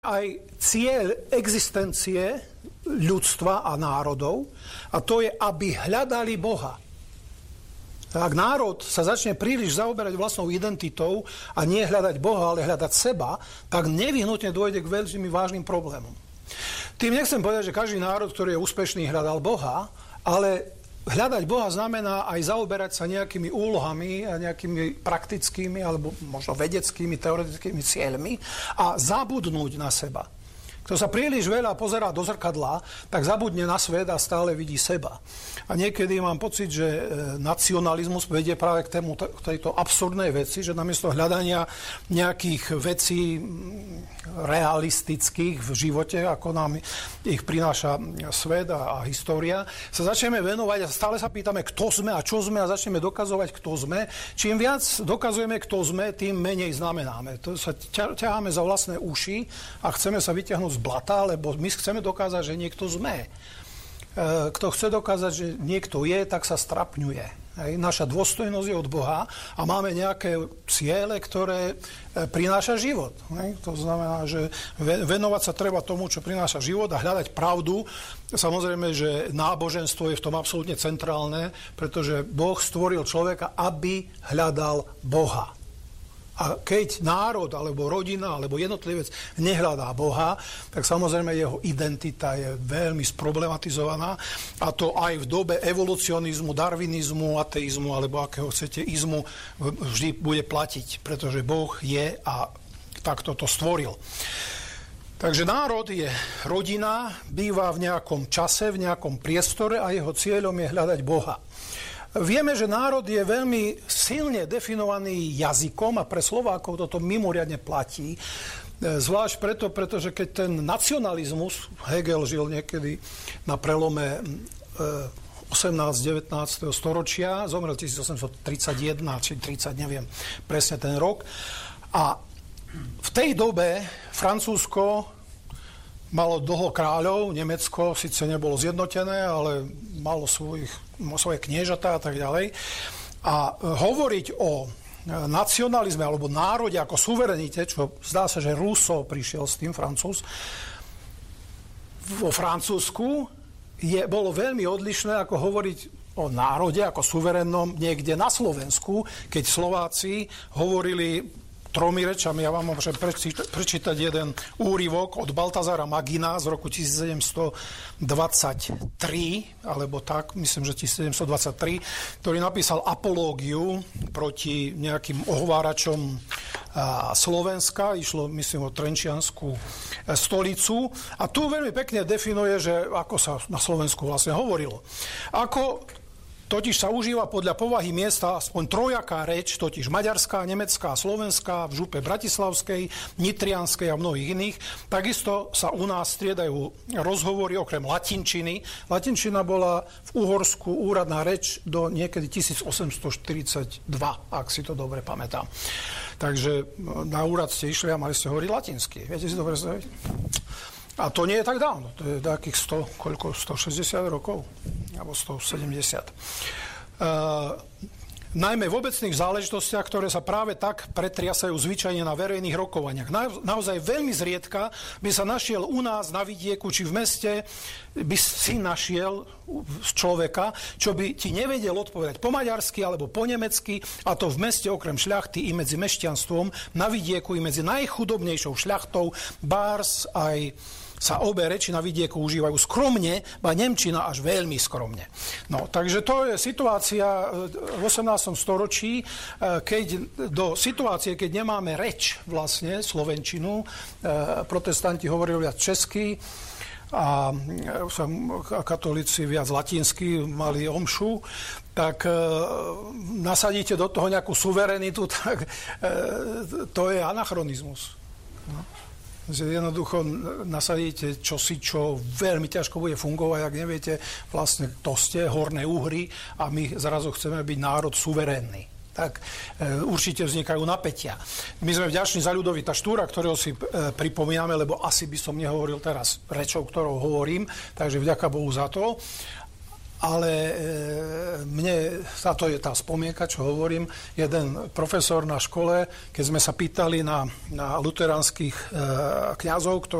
aj cieľ existencie ľudstva a národov, a to je, aby hľadali Boha. Ak národ sa začne príliš zaoberať vlastnou identitou a nie hľadať Boha, ale hľadať seba, tak nevyhnutne dôjde k veľmi vážnym problémom. Tým nechcem povedať, že každý národ, ktorý je úspešný, hľadal Boha, ale hľadať Boha znamená aj zaoberať sa nejakými úlohami a nejakými praktickými alebo možno vedeckými, teoretickými cieľmi a zabudnúť na seba. Kto sa príliš veľa pozerá do zrkadla, tak zabudne na svet a stále vidí seba. A niekedy mám pocit, že nacionalizmus vedie práve k tejto absurdnej veci, že namiesto hľadania nejakých vecí realistických v živote, ako nám ich prináša svet a história, sa začneme venovať a stále sa pýtame, kto sme a čo sme a začneme dokazovať, kto sme. Čím viac dokazujeme, kto sme, tým menej znamenáme. To sa ťaháme za vlastné uši a chceme sa vyťahnuť z blata, lebo my chceme dokázať, že niekto sme. Kto chce dokázať, že niekto je, tak sa strapňuje. Naša dôstojnosť je od Boha a máme nejaké ciele, ktoré prináša život. To znamená, že venovať sa treba tomu, čo prináša život a hľadať pravdu. Samozrejme, že náboženstvo je v tom absolútne centrálne, pretože Boh stvoril človeka, aby hľadal Boha. A keď národ, alebo rodina, alebo jednotlivec nehľadá Boha, tak samozrejme jeho identita je veľmi sproblematizovaná. A to aj v dobe evolucionizmu, darwinizmu, ateizmu, alebo akého chcete izmu, vždy bude platiť, pretože Boh je a takto to stvoril. Takže národ je rodina, býva v nejakom čase, v nejakom priestore a jeho cieľom je hľadať Boha. Vieme, že národ je veľmi silne definovaný jazykom a pre Slovákov toto mimoriadne platí. Zvlášť preto, pretože keď ten nacionalizmus, Hegel žil niekedy na prelome 18. 19. storočia, zomrel 1831 či 30, neviem presne ten rok. A v tej dobe Francúzsko malo dlho kráľov, Nemecko síce nebolo zjednotené, ale malo svoje kniežatá a tak ďalej. A hovoriť o nacionalizme alebo národe ako suverenite, čo zdá sa, že Rousseau prišiel s tým, Francúz, vo Francúzsku bolo veľmi odlišné ako hovoriť o národe ako suverennom niekde na Slovensku, keď Slováci hovorili tromi rečami. Ja vám môžem prečítať jeden úryvok od Baltazara Magina z roku 1723, alebo tak, myslím, že 1723, ktorý napísal apológiu proti nejakým ohováračom Slovenska. Išlo, myslím, o Trenčiansku stolicu. A tu veľmi pekne definuje, že ako sa na Slovensku vlastne hovorilo. Totiž sa užíva podľa povahy miesta aspoň trojaká reč, totiž maďarská, nemecká, slovenská, v župe bratislavskej, nitrianskej a mnohých iných. Takisto sa u nás striedajú rozhovory okrem latinčiny. Latinčina bola v Uhorsku úradná reč do niekedy 1842, ak si to dobre pamätám. Takže na úrad ste išli a mali ste hovoriť latinsky. Viete si to predstaviť? A to nie je tak dávno, to je takých 160 rokov, alebo 170. Najmä v obecných záležitostiach, ktoré sa práve tak pretriasajú zvyčajne na verejných rokovaniach. Naozaj veľmi zriedka by sa našiel u nás na vidieku či v meste, by si našiel človeka, čo by ti nevedel odpovedať po maďarsky alebo po nemecky, a to v meste okrem šľachty i medzi mešťanstvom, na vidieku i medzi najchudobnejšou šľachtou, bárs aj sa obe reči na vidieku užívajú skromne, ba nemčina až veľmi skromne. No, takže to je situácia v 18. storočí, do situácie, keď nemáme reč vlastne, slovenčinu, protestanti hovorili viac česky a katolíci viac latinsky, mali omšu, tak nasadíte do toho nejakú suverenitu, tak to je anachronizmus. No. Jednoducho nasadíte čosi, čo veľmi ťažko bude fungovať, ak neviete vlastne, to ste horné Uhry a my zrazu chceme byť národ suverénny. Tak určite vznikajú napätia. My sme vďační za Ľudovita Štúra, ktorého si pripomíname, lebo asi by som nehovoril teraz rečou, ktorou hovorím, takže vďaka Bohu za to. ale mne, táto je tá spomienka, čo hovorím, jeden profesor na škole, keď sme sa pýtali na luteránskych kňazov,